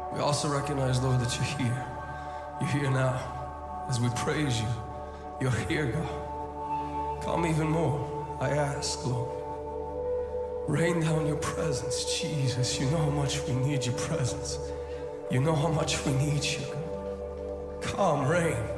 We also recognize, Lord, that you're here. You're here now. As we praise you, you're here, God. Come even more, I ask, Lord. Rain down your presence, Jesus. You know how much we need your presence. You know how much we need you, God. Come, rain.